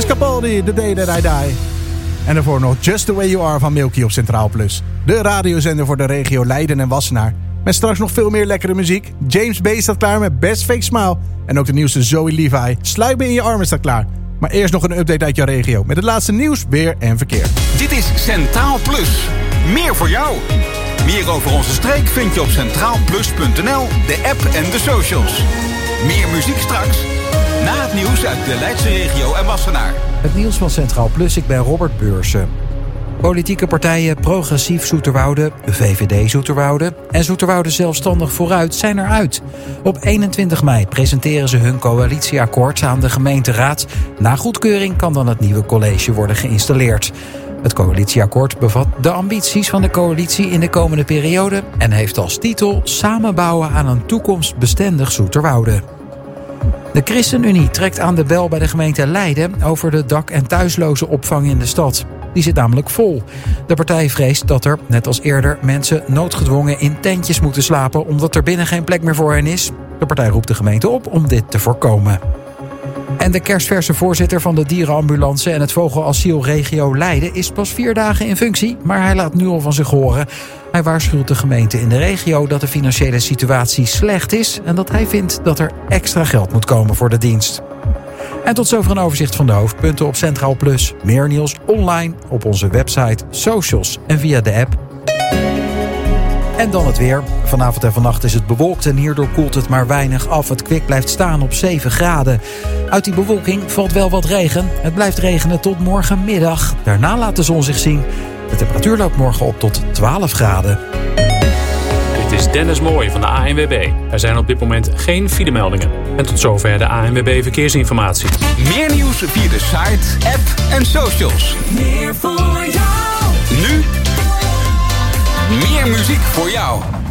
Capaldi, The Day That I Die. En daarvoor nog Just The Way You Are van Milky op Centraal Plus. De radiozender voor de regio Leiden en Wassenaar. Met straks nog veel meer lekkere muziek. James Bay staat klaar met Best Fake Smile. En ook de nieuwste Zoe Levi. Sluit me in je armen staat klaar. Maar eerst nog een update uit jouw regio. Met het laatste nieuws, weer en verkeer. Dit is Centraal Plus. Meer voor jou. Meer over onze streek vind je op centraalplus.nl, de app en de socials. Meer muziek straks. Na het nieuws uit de Leidse regio en Wassenaar. Het nieuws van Centraal Plus, ik ben Robert Beursen. Politieke partijen Progressief Zoeterwoude, VVD Zoeterwoude en Zoeterwoude Zelfstandig Vooruit zijn eruit. Op 21 mei presenteren ze hun coalitieakkoord aan de gemeenteraad. Na goedkeuring kan dan het nieuwe college worden geïnstalleerd. Het coalitieakkoord bevat de ambities van de coalitie in de komende periode en heeft als titel Samenbouwen aan een toekomstbestendig Zoeterwoude. De ChristenUnie trekt aan de bel bij de gemeente Leiden over de dak- en thuisloze opvang in de stad. Die zit namelijk vol. De partij vreest dat er, net als eerder, mensen noodgedwongen in tentjes moeten slapen omdat er binnen geen plek meer voor hen is. De partij roept de gemeente op om dit te voorkomen. En de kerstverse voorzitter van de dierenambulance en het vogelasiel regio Leiden is pas 4 dagen in functie, maar hij laat nu al van zich horen. Hij waarschuwt de gemeente in de regio dat de financiële situatie slecht is en dat hij vindt dat er extra geld moet komen voor de dienst. En tot zover een overzicht van de hoofdpunten op Centraal Plus. Meer nieuws online op onze website, socials en via de app. En dan het weer. Vanavond en vannacht is het bewolkt en hierdoor koelt het maar weinig af. Het kwik blijft staan op 7 graden. Uit die bewolking valt wel wat regen. Het blijft regenen tot morgenmiddag. Daarna laat de zon zich zien. De temperatuur loopt morgen op tot 12 graden. Dit is Dennis Mooij van de ANWB. Er zijn op dit moment geen filemeldingen. En tot zover de ANWB Verkeersinformatie. Meer nieuws via de site, app en socials. Meer voor jou. Nu meer muziek voor jou.